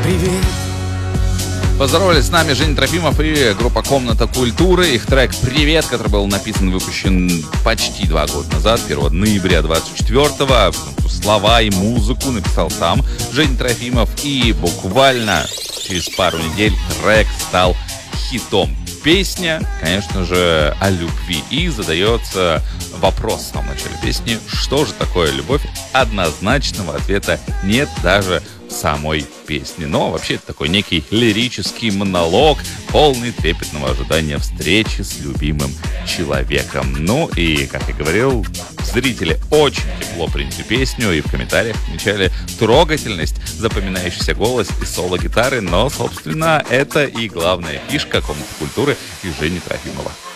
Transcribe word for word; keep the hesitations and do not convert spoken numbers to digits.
привет. Поздоровались с нами Женя Трофимов и группа «Комната культуры». Их трек «Привет», который был написан и выпущен почти два года назад, первого ноября двадцать четвёртого. Слова и музыку написал сам Женя Трофимов. И буквально через пару недель трек стал хитом. Песня, конечно же, о любви. И задается вопрос в самом начале песни: что же такое любовь? Однозначного ответа нет даже в самой песне. Но вообще это такой некий лирический монолог, полный трепетного ожидания встречи с любимым человеком. Ну и, как я говорил, зрители очень тепло приняли песню и в комментариях отмечали трогательность, запоминающийся голос и соло гитары. Но, собственно, это и главная фишка «Комнаты культуры» и Жени Трофимова.